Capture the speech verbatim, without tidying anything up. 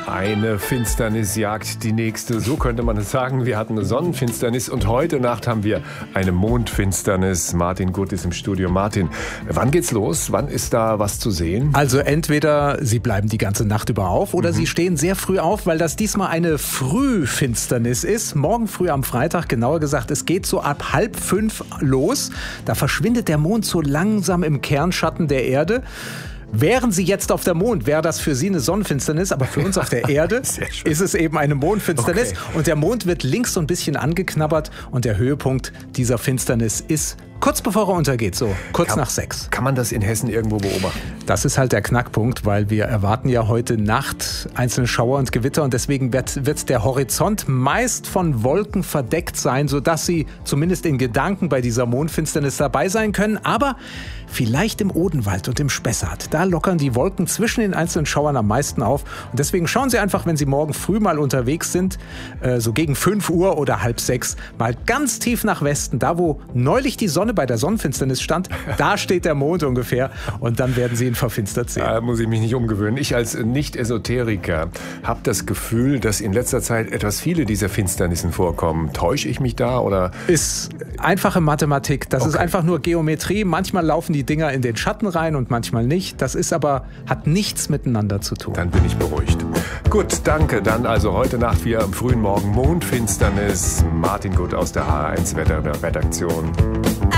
Eine Finsternis jagt die nächste, so könnte man es sagen. Wir hatten eine Sonnenfinsternis und heute Nacht haben wir eine Mondfinsternis. Martin Gutt ist im Studio. Martin, wann geht's los? Wann ist da was zu sehen? Also entweder Sie bleiben die ganze Nacht über auf oder mhm. Sie stehen sehr früh auf, weil das diesmal eine Frühfinsternis ist. Morgen früh am Freitag, genauer gesagt, es geht so ab halb fünf los. Da verschwindet der Mond so langsam im Kernschatten der Erde. Wären Sie jetzt auf der Mond, wäre das für Sie eine Sonnenfinsternis, aber für uns auf der Erde ist es eben eine Mondfinsternis. Okay. Und der Mond wird links so ein bisschen angeknabbert und der Höhepunkt dieser Finsternis ist kurz bevor er untergeht, so kurz kann, nach sechs. Kann man das in Hessen irgendwo beobachten? Das ist halt der Knackpunkt, weil wir erwarten ja heute Nacht einzelne Schauer und Gewitter und deswegen wird, wird der Horizont meist von Wolken verdeckt sein, sodass Sie zumindest in Gedanken bei dieser Mondfinsternis dabei sein können. Aber vielleicht im Odenwald und im Spessart, da lockern die Wolken zwischen den einzelnen Schauern am meisten auf. Und deswegen schauen Sie einfach, wenn Sie morgen früh mal unterwegs sind, äh, so gegen fünf Uhr oder halb sechs, mal ganz tief nach Westen, da wo neulich die Sonne bei der Sonnenfinsternis stand, da steht der Mond ungefähr und dann werden Sie ihn verfinstert sehen. Da muss ich mich nicht umgewöhnen. Ich als Nicht-Esoteriker habe das Gefühl, dass in letzter Zeit etwas viele dieser Finsternissen vorkommen. Täusche ich mich da oder? Ist einfache Mathematik. Das okay. ist einfach nur Geometrie. Manchmal laufen die Dinger in den Schatten rein und manchmal nicht. Das ist aber, hat nichts miteinander zu tun. Dann bin ich beruhigt. Gut, danke. Dann also heute Nacht wieder am frühen Morgen Mondfinsternis. Martin Gutt aus der H eins Wetterredaktion.